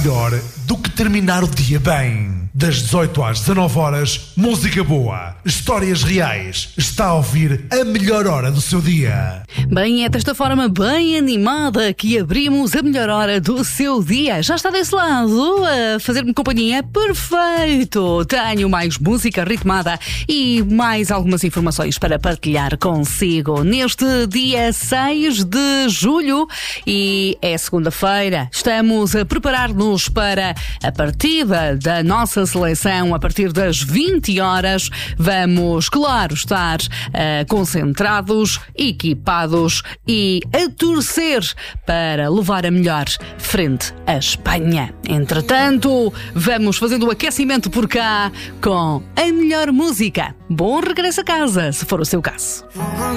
melhor do que terminar o dia bem. Das 18 às 19 horas, música boa, histórias reais. Está a ouvir a melhor hora do seu dia. Bem, é desta forma bem animada que abrimos a melhor hora do seu dia. Já está desse lado a fazer-me companhia? Perfeito! Tenho mais música ritmada e mais algumas informações para partilhar consigo neste dia 6 de julho e é segunda-feira. Estamos a preparar-nos para a partida da nossa seleção a partir das 20 horas. Vamos, claro, estar concentrados, equipados e a torcer para levar a melhor frente à Espanha. Entretanto, vamos fazendo o aquecimento por cá com a melhor música. Bom regresso a casa, se for o seu caso.